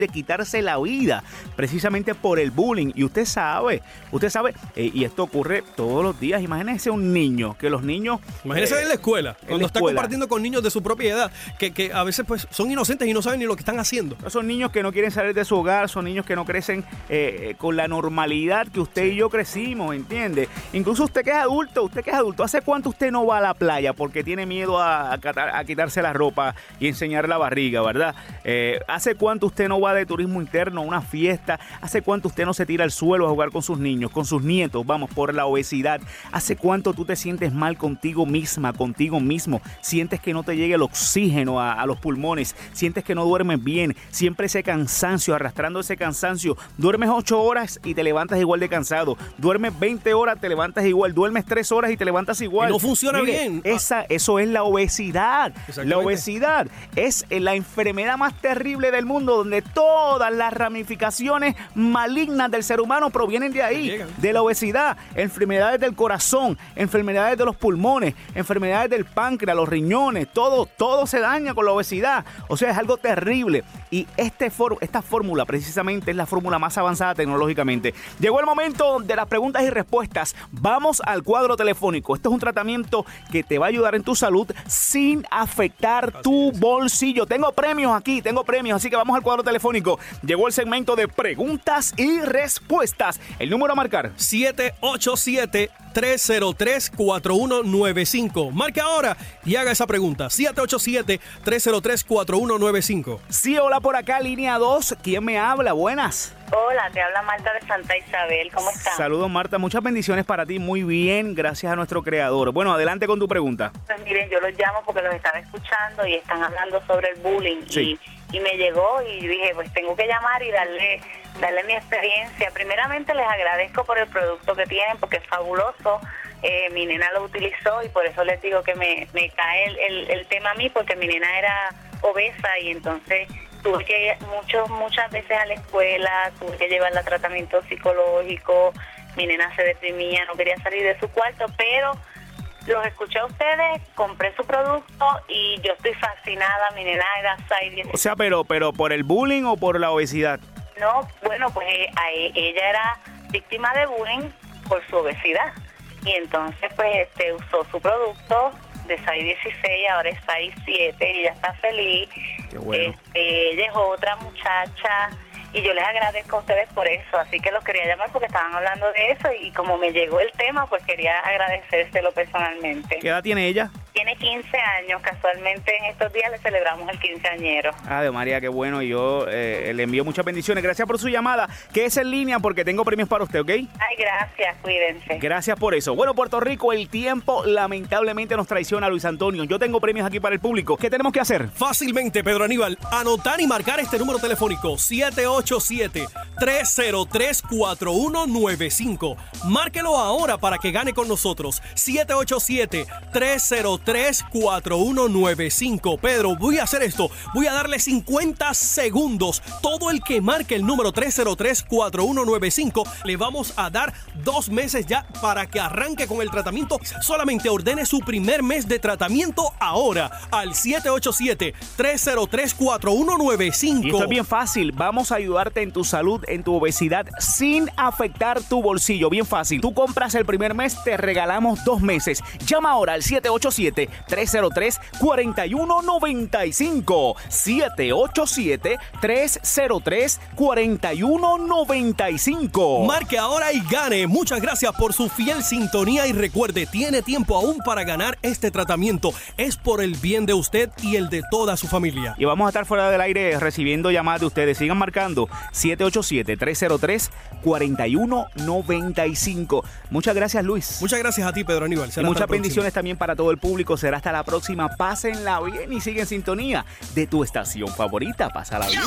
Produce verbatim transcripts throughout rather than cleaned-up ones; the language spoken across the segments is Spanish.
de quitarse la vida precisamente por el bullying. Y usted sabe, usted sabe, eh, y esto ocurre todos los días. Imagínese un niño, que los niños... Imagínese eh, en la escuela, cuando la está escuela. compartiendo con niños de su propia edad, que, que a veces pues son inocentes y no saben ni lo que están haciendo. Son niños que no quieren salir de su hogar, son niños que no crecen eh, con la normalidad que usted y yo crecimos, ¿entiende? Incluso usted que es adulto, usted que es adulto, ¿hace cuánto usted no va a la playa porque tiene miedo a, a, a quitarse la ropa y enseñar la barriga, ¿verdad? Eh, ¿Hace cuánto usted no va de turismo interno a una fiesta? ¿Hace cuánto usted no se tira al suelo a jugar con sus niños, con sus nietos? Vamos, por la obesidad. ¿Hace cuánto tú te sientes mal contigo misma, contigo mismo? Sientes que no te llega el oxígeno a, a los pulmones, sientes que no duermes bien, siempre ese cansancio, arrastrando ese cansancio. Duermes ocho horas y te levantas igual de cansado. Duermes veinte horas, te levantas igual. Duermes tres horas y te levantas igual. Y no funciona Mire, bien. Esa, eso es la obesidad. La obesidad es la enfermedad más terrible del mundo, donde todas las ramificaciones malignas del ser humano provienen de ahí, de la obesidad. Enfermedades del corazón, enfermedades de los pulmones, enfermedades del páncreas, los riñones, todo, todo se daña con la obesidad. O sea, es algo terrible. Y este for, esta fórmula precisamente es la fórmula más avanzada tecnológicamente. Llegó el momento de las preguntas y respuestas. Vamos al cuadro telefónico. Esto es un tratamiento que te va a ayudar en tu salud sin afectar así tu es. bolsillo. Tengo premios aquí, tengo premios, así que vamos al cuadro telefónico. Llegó el segmento de preguntas y respuestas. El número a marcar: siete ocho siete, tres cero tres, cuatro uno nueve cinco. Marque ahora y haga esa pregunta. siete ocho siete, tres cero tres, cuatro uno nueve cinco. Sí, hola por acá, línea dos. ¿Quién me habla? Buenas. Hola, te habla Marta de Santa Isabel. ¿Cómo estás? Saludos, Marta. Muchas bendiciones para ti. Muy bien, gracias a nuestro creador. Bueno, adelante con tu pregunta. Pues miren, yo los llamo porque los estaba escuchando y están hablando sobre el bullying. Sí. Y, y me llegó y dije, pues tengo que llamar y darle, darle mi experiencia. Primeramente les agradezco por el producto que tienen porque es fabuloso. Eh, mi nena lo utilizó y por eso les digo que me, me cae el, el, el tema a mí, porque mi nena era obesa y entonces tuve que ir muchos, muchas veces a la escuela, tuve que llevarla a tratamiento psicológico, mi nena se deprimía, no quería salir de su cuarto, pero los escuché a ustedes, compré su producto y yo estoy fascinada. Mi nena era seis, diez. O sea, pero, pero ¿por el bullying o por la obesidad? No, bueno, pues a ella era víctima de bullying por su obesidad. Y entonces, pues, este usó su producto de seis dieciséis, ahora es seis siete y ya está feliz. Qué bueno. Este, ella es otra muchacha y yo les agradezco a ustedes por eso. Así que los quería llamar porque estaban hablando de eso y como me llegó el tema, pues quería agradecérselo personalmente. ¿Qué edad tiene ella? Tiene quince años, casualmente en estos días le celebramos el quinceañero. Ah, de María, qué bueno. Yo eh, le envío muchas bendiciones. Gracias por su llamada. Quédese en línea porque tengo premios para usted, ¿ok? Ay, gracias, cuídense. Gracias por eso. Bueno, Puerto Rico, el tiempo lamentablemente nos traiciona, Luis Antonio. Yo tengo premios aquí para el público. ¿Qué tenemos que hacer? Fácilmente, Pedro Aníbal. Anotar y marcar este número telefónico: siete ocho siete, tres cero tres, cuatro uno nueve cinco. Márquelo ahora para que gane con nosotros. siete ocho siete, tres cero tres, cuatro uno nueve cinco. Pedro, voy a hacer esto. Voy a darle cincuenta segundos. Todo el que marque el número tres cero tres, cuatro uno nueve cinco, le vamos a dar dos meses ya para que arranque con el tratamiento. Solamente ordene su primer mes de tratamiento ahora al siete ocho siete, tres cero tres, cuatro uno nueve cinco. Y esto es bien fácil. Vamos a ayudarte en tu salud, en tu obesidad, sin afectar tu bolsillo. Bien fácil. Tú compras el primer mes, te regalamos dos meses. Llama ahora al siete ocho siete, tres cero tres, cuatro uno nueve cinco. siete ocho siete, tres cero tres, cuatro uno nueve cinco. Marque ahora y gane. Muchas gracias por su fiel sintonía y recuerde, tiene tiempo aún para ganar este tratamiento. Es por el bien de usted y el de toda su familia. Y vamos a estar fuera del aire recibiendo llamadas de ustedes. Sigan marcando siete ocho siete, tres cero tres, cuatro uno nueve cinco. Muchas gracias, Luis. Muchas gracias a ti, Pedro Aníbal. Será y muchas bendiciones también para todo el público. Será hasta la próxima. Pásenla bien y sigue en sintonía de tu estación favorita. Pásala bien.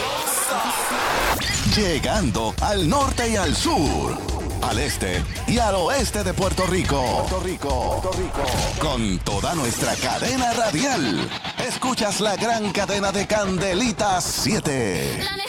Llegando al norte y al sur, al este y al oeste de Puerto Rico. Puerto Rico, Puerto Rico. Con toda nuestra cadena radial. Escuchas la gran cadena de Candelitas siete.